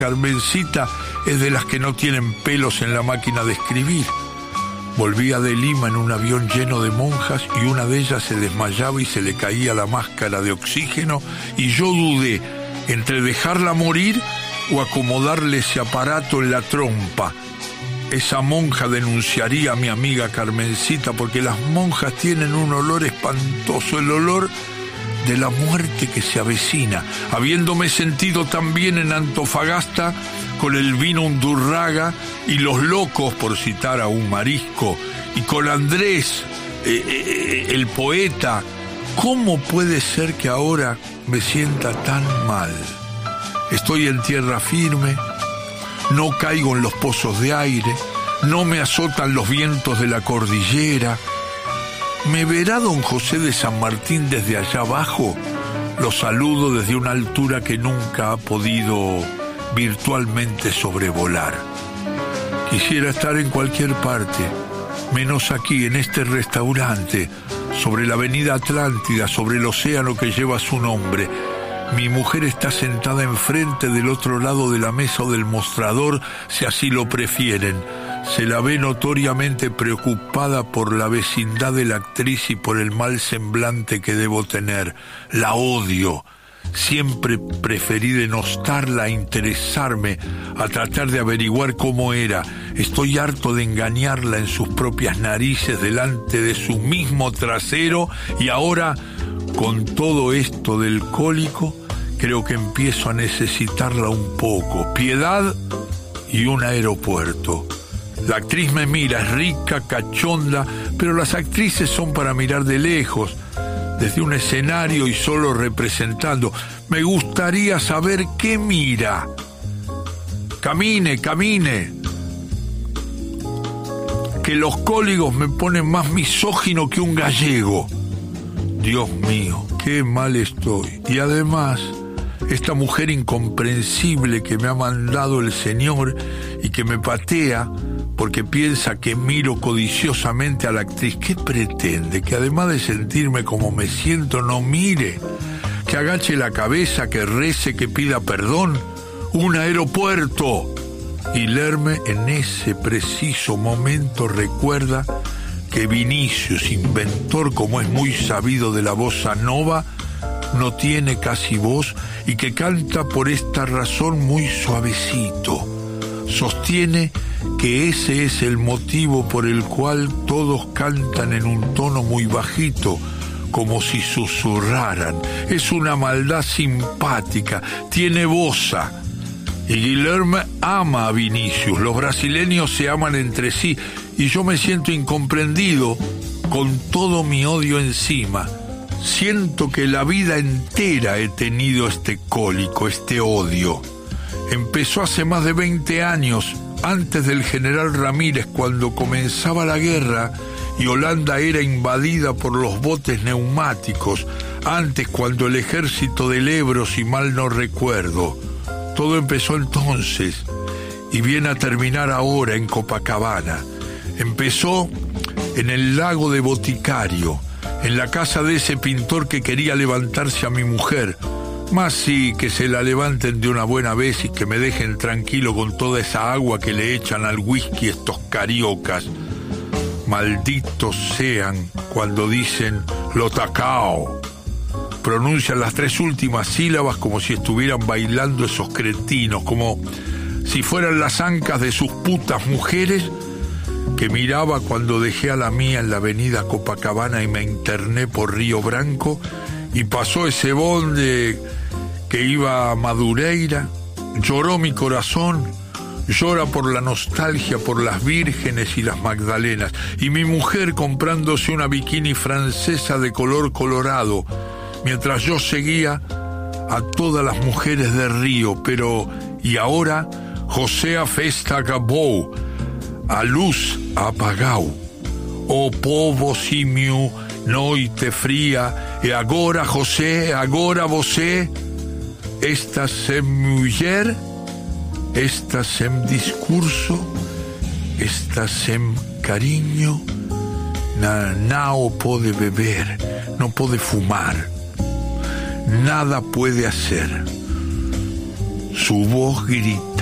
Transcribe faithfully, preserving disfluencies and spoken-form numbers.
Carmencita es de las que no tienen pelos en la máquina de escribir. Volvía de Lima en un avión lleno de monjas y una de ellas se desmayaba y se le caía la máscara de oxígeno y yo dudé entre dejarla morir o acomodarle ese aparato en la trompa. Esa monja denunciaría a mi amiga Carmencita porque las monjas tienen un olor espantoso, el olor de la muerte que se avecina. Habiéndome sentido tan bien en Antofagasta con el vino Undurraga y Los Locos, por citar a un marisco, y con Andrés, eh, eh, el poeta, ¿cómo puede ser que ahora me sienta tan mal? Estoy en tierra firme, no caigo en los pozos de aire, no me azotan los vientos de la cordillera. ¿Me verá don José de San Martín desde allá abajo? Lo saludo desde una altura que nunca ha podido virtualmente sobrevolar. Quisiera estar en cualquier parte, menos aquí, en este restaurante, sobre la avenida Atlántida, sobre el océano que lleva su nombre. Mi mujer está sentada enfrente del otro lado de la mesa o del mostrador, si así lo prefieren. Se la ve notoriamente preocupada por la vecindad de la actriz y por el mal semblante que debo tener. La odio. Siempre preferí denostarla a interesarme, a tratar de averiguar cómo era. Estoy harto de engañarla en sus propias narices delante de su mismo trasero y ahora, con todo esto del cólico, creo que empiezo a necesitarla un poco. Piedad y un aeropuerto. La actriz me mira, es rica, cachonda, pero las actrices son para mirar de lejos, desde un escenario y solo representando. Me gustaría saber qué mira. Camine, camine. Que los cóligos me ponen más misógino que un gallego. Dios mío, qué mal estoy. Y además, esta mujer incomprensible que me ha mandado el Señor y que me patea porque piensa que miro codiciosamente a la actriz. ¿Qué pretende? Que además de sentirme como me siento, no mire, que agache la cabeza, que rece, que pida perdón. ¡Un aeropuerto! Y Lerme en ese preciso momento recuerda que Vinicius, inventor como es muy sabido de la bossa nova, no tiene casi voz y que canta por esta razón muy suavecito. Sostiene que ese es el motivo por el cual todos cantan en un tono muy bajito, como si susurraran. Es una maldad simpática, tiene bossa. Y Guilherme ama a Vinicius, los brasileños se aman entre sí, y yo me siento incomprendido con todo mi odio encima. Siento que la vida entera he tenido este cólico, este odio. Empezó hace más de veinte años, antes del general Ramírez, cuando comenzaba la guerra y Holanda era invadida por los botes neumáticos, antes cuando el ejército del Ebro, si mal no recuerdo. Todo empezó entonces y viene a terminar ahora en Copacabana. Empezó en el lago de Boticario, en la casa de ese pintor que quería levantarse a mi mujer. Más sí, que se la levanten de una buena vez y que me dejen tranquilo con toda esa agua que le echan al whisky estos cariocas. Malditos sean cuando dicen lo tacao. Pronuncian las tres últimas sílabas como si estuvieran bailando esos cretinos, como si fueran las ancas de sus putas mujeres que miraba cuando dejé a la mía en la avenida Copacabana y me interné por Río Branco y pasó ese bonde que iba a Madureira. Lloró mi corazón, llora por la nostalgia, por las vírgenes y las magdalenas, y mi mujer comprándose una bikini francesa de color colorado, mientras yo seguía a todas las mujeres de Río. Pero, y ahora, José a festa acabou, a luz apagau. O povo simio, noite fría, e agora, José, agora você, esta sem mulher, esta sem discurso, esta sem cariño, na, não pode beber, não pode fumar, nada puede hacer. Su voz grita.